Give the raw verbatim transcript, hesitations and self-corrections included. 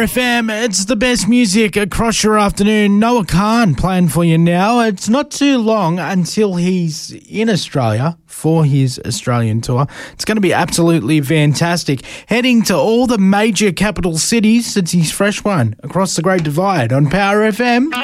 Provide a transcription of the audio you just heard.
F M, it's the best music across your afternoon. Noah Khan playing for you now. It's not too long until he's in Australia for his Australian tour. It's going to be absolutely fantastic. Heading to all the major capital cities. It's his fresh one across the Great Divide on Power F M.